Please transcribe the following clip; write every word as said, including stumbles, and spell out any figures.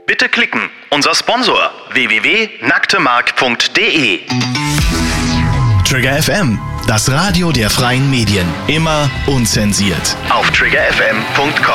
Bitte klicken. Unser Sponsor w w w punkt nacktemark punkt d e. Trigger F M, das Radio der freien Medien. Immer unzensiert. Auf trigger f m punkt com.